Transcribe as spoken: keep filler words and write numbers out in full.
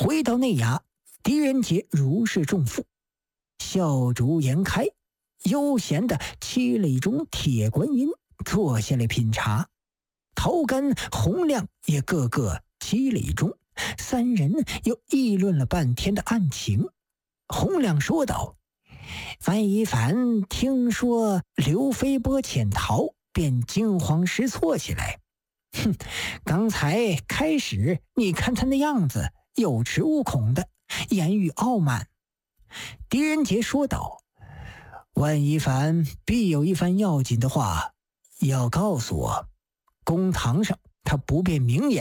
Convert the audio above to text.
回到内衙，狄仁杰如释重负，笑逐颜开，悠闲地沏了一盅铁观音，坐下来品茶。陶干、洪亮也个个沏了一盅，三人又议论了半天的案情。洪亮说道：范一凡听说刘飞波潜逃，便惊慌失措起来。哼，刚才开始你看他那样子，有恃无恐的，言语傲慢。狄仁杰说道：万一凡必有一番要紧的话要告诉我，公堂上他不便明言。